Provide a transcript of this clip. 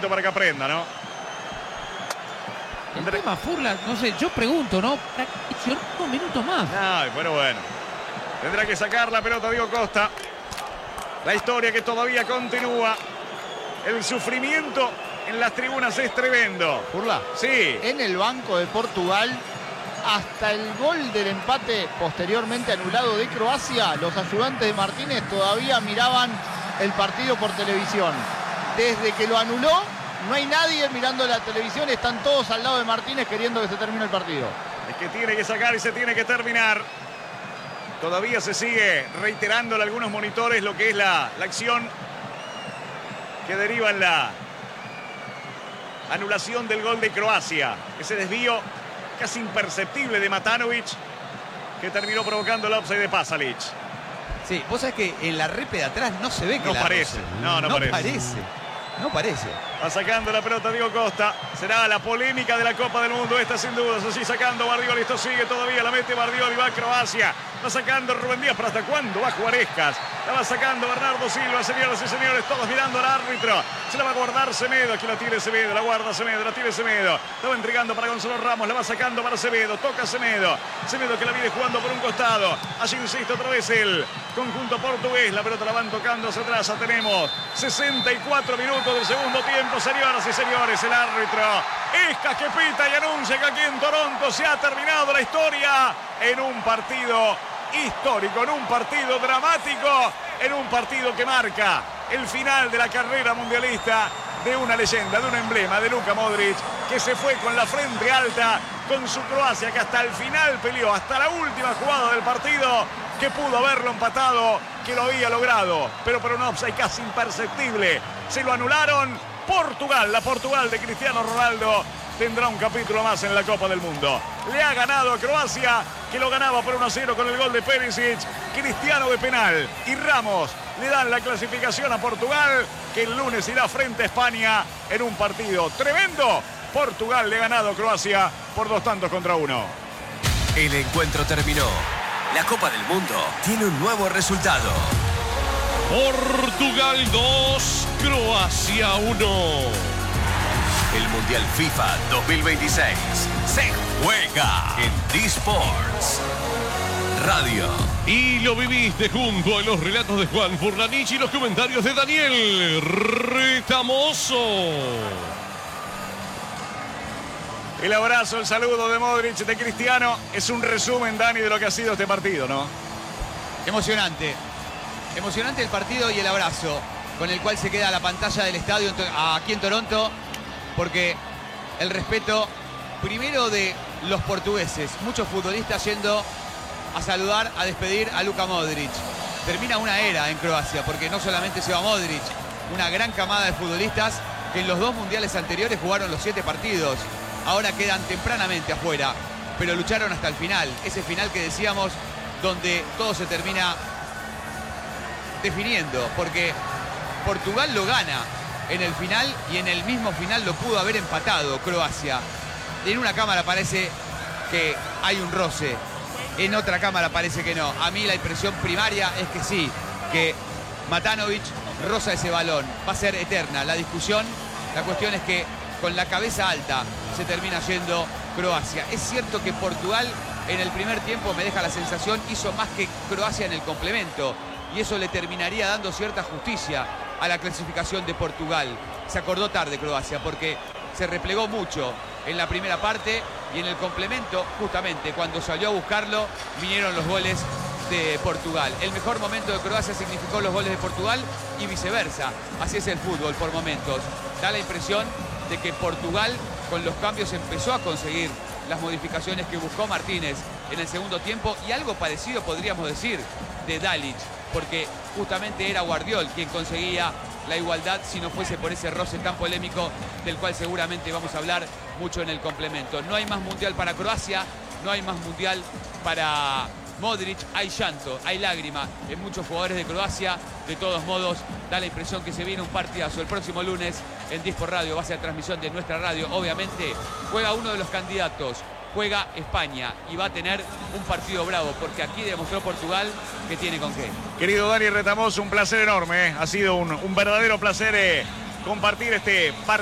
poquito para que aprenda, ¿no? El tema, Furla, no sé, yo pregunto, ¿no? 5 minutos más. Ay, pero bueno. Tendrá que sacar la pelota Diego Costa. La historia que todavía continúa. El sufrimiento en las tribunas es tremendo. Furla. Sí. En el banco de Portugal, hasta el gol del empate posteriormente anulado de Croacia, los ayudantes de Martínez todavía miraban el partido por televisión. Desde que lo anuló, no hay nadie mirando la televisión, están todos al lado de Martínez queriendo que se termine el partido. Es que tiene que sacar y se tiene que terminar. Todavía se sigue reiterando en algunos monitores lo que es la acción que deriva en la anulación del gol de Croacia. Ese desvío casi imperceptible de Matanovic que terminó provocando el offside de Pasalic. Sí, vos sabés que en la repe de atrás no se ve que No la parece, roce. no parece. No parece. Va sacando la pelota Diego Costa. Será la polémica de la Copa del Mundo. Esta sin dudas. Así sacando Bardioli. Esto sigue todavía. La mete Bardioli. Va a Croacia. Va sacando Rubén Díaz. ¿Pero hasta cuándo va a jugar Escas? La va sacando Bernardo Silva. Señoras y señores. Todos mirando al árbitro. Se la va a guardar Semedo. Aquí la tiene Semedo. La guarda Semedo. La tiene Semedo. La va entregando para Gonzalo Ramos. La va sacando para Semedo. Toca Semedo. Semedo que la viene jugando por un costado. Allí insiste otra vez el conjunto portugués. La pelota la van tocando hacia atrás. Ya tenemos 64 minutos del segundo tiempo. Señoras y señores, el árbitro Escas que pita y anuncia que aquí en Toronto se ha terminado la historia en un partido histórico, en un partido dramático, en un partido que marca el final de la carrera mundialista de una leyenda, de un emblema, de Luka Modric, que se fue con la frente alta con su Croacia, que hasta el final peleó, hasta la última jugada del partido, que pudo haberlo empatado, que lo había logrado, pero por un offside casi imperceptible. Se lo anularon. Portugal, la Portugal de Cristiano Ronaldo, tendrá un capítulo más en la Copa del Mundo. Le ha ganado a Croacia, que lo ganaba por 1-0 con el gol de Perisic. Cristiano de penal y Ramos le dan la clasificación a Portugal, que el lunes irá frente a España en un partido tremendo. Portugal le ha ganado a Croacia por 2-1. El encuentro terminó. La Copa del Mundo tiene un nuevo resultado. Portugal 2, Croacia 1. El Mundial FIFA 2026 se juega en D-Sports Radio. Y lo viviste junto a los relatos de Juan Furlanich y los comentarios de Daniel Retamoso. El abrazo, el saludo de Modric, de Cristiano. Es un resumen, Dani, de lo que ha sido este partido, ¿no? Emocionante. Emocionante el partido y el abrazo con el cual se queda la pantalla del estadio aquí en Toronto, porque el respeto primero de los portugueses, muchos futbolistas yendo a saludar, a despedir a Luka Modric. Termina una era en Croacia, porque no solamente se va Modric, una gran camada de futbolistas que en los 2 mundiales anteriores jugaron los 7 partidos. Ahora quedan tempranamente afuera, pero lucharon hasta el final. Ese final que decíamos, donde todo se termina definiendo, porque Portugal lo gana en el final y en el mismo final lo pudo haber empatado Croacia. En una cámara parece que hay un roce, en otra cámara parece que no. A mí la impresión primaria es que sí, que Matanovic roza ese balón. Va a ser eterna la discusión. La cuestión es que con la cabeza alta se termina yendo Croacia. Es cierto que Portugal en el primer tiempo, me deja la sensación, hizo más que Croacia en el complemento, y eso le terminaría dando cierta justicia a la clasificación de Portugal. Se acordó tarde Croacia, porque se replegó mucho en la primera parte, y en el complemento, justamente cuando salió a buscarlo, vinieron los goles de Portugal. El mejor momento de Croacia significó los goles de Portugal y viceversa. Así es el fútbol por momentos. Da la impresión de que Portugal con los cambios empezó a conseguir las modificaciones que buscó Martínez en el segundo tiempo, y algo parecido podríamos decir de Dalic, porque justamente era Guardiol quien conseguía la igualdad, si no fuese por ese roce tan polémico del cual seguramente vamos a hablar mucho en el complemento. No hay más mundial para Croacia, no hay más mundial para Modric, hay llanto, hay lágrima en muchos jugadores de Croacia. De todos modos, da la impresión que se viene un partidazo el próximo lunes en D-Sports Radio, va a ser transmisión de nuestra radio. Obviamente juega uno de los candidatos, juega España, y va a tener un partido bravo, porque aquí demostró Portugal que tiene con qué. Querido Dani Retamoso, un placer enorme, ha sido un verdadero placer compartir este partido.